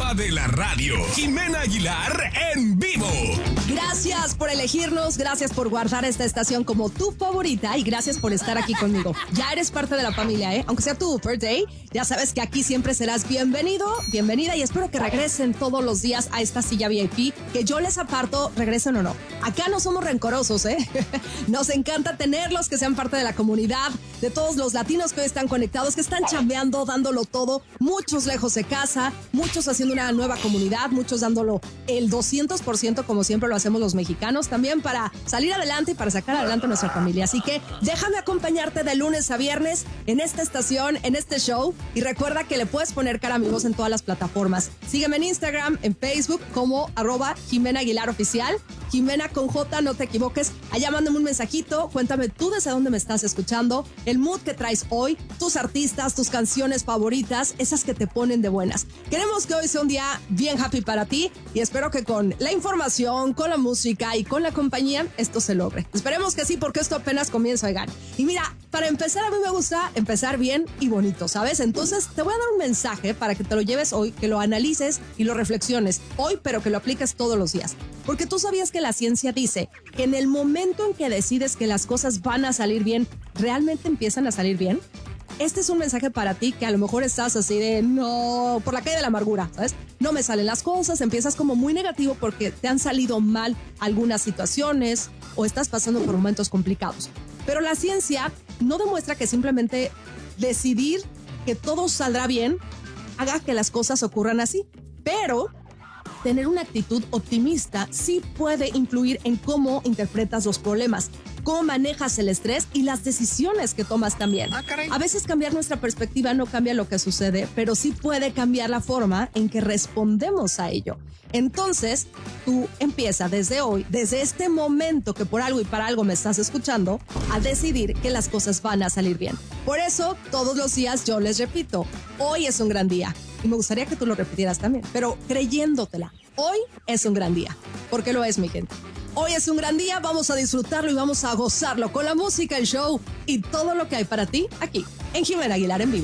dama de la radio, Jimena Aguilar en vivo. Gracias por elegirnos, gracias por guardar esta estación como tu favorita y gracias por estar aquí conmigo. Ya eres parte de la familia, aunque sea tu birthday, ya sabes que aquí siempre serás bienvenido, bienvenida y espero que regresen todos los días a esta silla VIP que yo les aparto, regresen o no. Acá no somos rencorosos, Nos encanta tenerlos, que sean parte de la comunidad, de todos los latinos que hoy están conectados, que están chambeando, dándolo todo, muchos lejos de casa, muchos haciendo una nueva comunidad, muchos dándolo el 200% como siempre lo hacemos los mexicanos, también para salir adelante y para sacar adelante a nuestra familia. Así que déjame acompañarte de lunes a viernes en esta estación, en este show, y recuerda que le puedes poner cara a mi voz en todas las plataformas. Sígueme en Instagram, en Facebook como @Jimena Aguilar Oficial, Jimena con J, no te equivoques. Allá mándame un mensajito, cuéntame tú desde dónde me estás escuchando, el mood que traes hoy, tus artistas, tus canciones favoritas, esas que te ponen de buenas. Queremos que hoy sea un día bien happy para ti y espero que con la información, con la música y con la compañía esto se logre. Esperemos que sí, porque esto apenas comienza, oigan. Y mira, para empezar, a mí me gusta empezar bien y bonito, ¿sabes? Entonces te voy a dar un mensaje para que te lo lleves hoy, que lo analices y lo reflexiones hoy, pero que lo apliques todos los días. Porque tú sabías que la ciencia dice que en el momento en que decides que las cosas van a salir bien, ¿realmente empiezan a salir bien? Este es un mensaje para ti que a lo mejor estás así de no, por la calle de la amargura, ¿sabes? No me salen las cosas, empiezas como muy negativo porque te han salido mal algunas situaciones o estás pasando por momentos complicados. Pero la ciencia no demuestra que simplemente decidir que todo saldrá bien haga que las cosas ocurran así. Pero tener una actitud optimista sí puede influir en cómo interpretas los problemas, cómo manejas el estrés y las decisiones que tomas también. A veces cambiar nuestra perspectiva no cambia lo que sucede, pero sí puede cambiar la forma en que respondemos a ello. Entonces, tú empieza desde hoy, desde este momento que por algo y para algo me estás escuchando, a decidir que las cosas van a salir bien. Por eso, todos los días yo les repito, hoy es un gran día. Y me gustaría que tú lo repitieras también, pero creyéndotela. Hoy es un gran día, porque lo es, mi gente. Hoy es un gran día, vamos a disfrutarlo y vamos a gozarlo con la música, el show y todo lo que hay para ti aquí en Jimena Aguilar en vivo.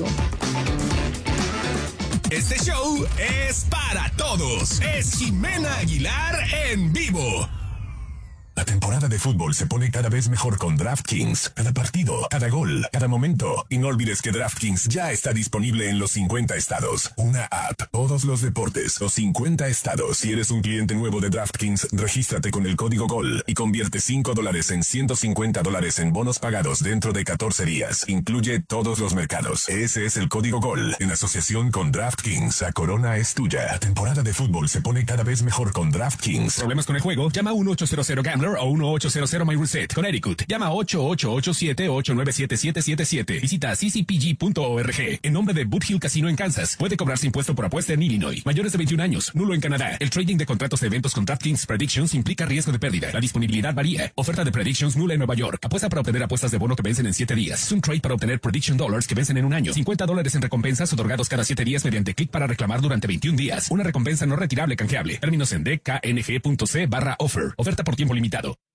Este show es para todos. Es Jimena Aguilar en vivo. La temporada de fútbol se pone cada vez mejor con DraftKings. Cada partido, cada gol, cada momento. Y no olvides que DraftKings ya está disponible en los 50 estados. Una app, todos los deportes, los 50 estados. Si eres un cliente nuevo de DraftKings, regístrate con el código GOL y convierte $5 en $150 en bonos pagados dentro de 14 días. Incluye todos los mercados. Ese es el código GOL. En asociación con DraftKings, la corona es tuya. La temporada de fútbol se pone cada vez mejor con DraftKings. ¿Problemas con el juego? Llama a 1-800-GAMBLER o 1-800-MyReset. Connecticut. Llama 888-897-77777. Visita ccpg.org. En nombre de Boot Hill Casino en Kansas. Puede cobrarse impuesto por apuesta en Illinois. Mayores de 21 años. Nulo en Canadá. El trading de contratos de eventos con DraftKings Predictions implica riesgo de pérdida. La disponibilidad varía. Oferta de Predictions nula en Nueva York. Apuesta para obtener apuestas de bono que vencen en 7 días. Es un trade para obtener Prediction Dollars que vencen en un año. $50 en recompensas otorgados cada 7 días mediante clic para reclamar durante 21 días. Una recompensa no retirable canjeable. Términos en dkng.c/offer. Oferta por tiempo limitado.